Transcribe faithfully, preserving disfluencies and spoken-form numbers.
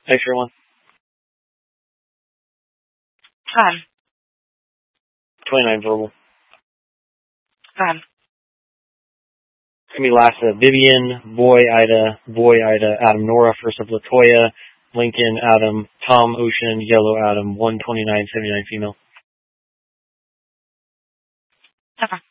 Thanks, everyone. Time. twenty-nine verbal. Time. It's going to be last uh, Vivian, Boy, Ida, Boy, Ida, Adam, Nora, first of Latoya, Lincoln, Adam, Tom, Ocean, Yellow, Adam, one twenty-nine seventy-nine female. Okay.